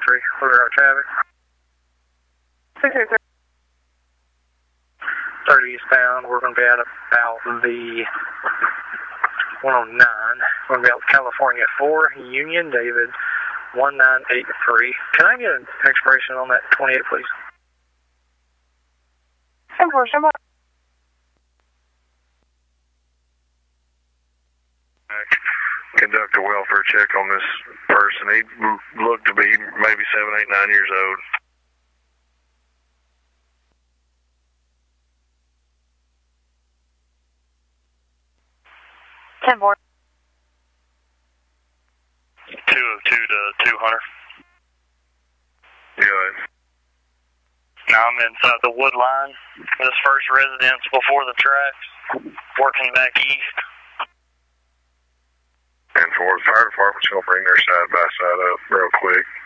683, clear our traffic. 683. 30 eastbound, we're going to be at about the 109. We're going to be out to California 4, Union David 1983. Can I get an expiration on that 28, please? 10-4, stand by. Conduct a welfare check on this person. He looked to be maybe 7, 8, 9 years old. Ten four. 202 to 200. Good. Now I'm inside the wood line. This first residence before the tracks. Working back east. And for the fire department's going to bring their side-by-side up real quick.